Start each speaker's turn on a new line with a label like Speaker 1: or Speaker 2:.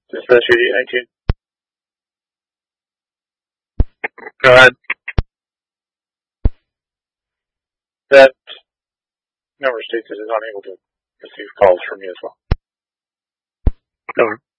Speaker 1: Dispatch 8819. Go ahead. That number states it is unable to receive calls from you as well. Over.